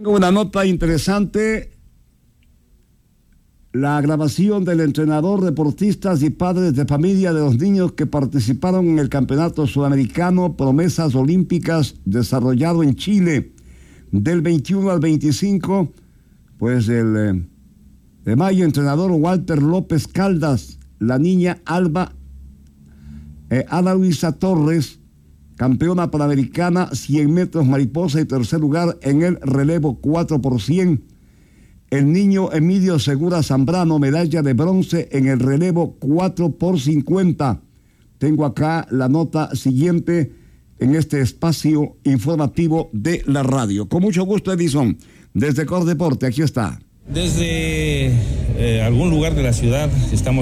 Tengo una nota interesante. La grabación del entrenador, deportistas y padres de familia de los niños que participaron en el Campeonato Sudamericano Promesas Olímpicas desarrollado en Chile del 21 al 25, pues de mayo, entrenador Walter López Caldas, la niña Ana Luisa Torres, campeona panamericana 100 metros mariposa y tercer lugar en el relevo 4x100. El niño Emilio Segura Zambrano, medalla de bronce en el relevo 4x50. Tengo acá la nota siguiente en este espacio informativo de la radio. Con mucho gusto, Edison, desde Cordeporte, aquí está. Desde algún lugar de la ciudad estamos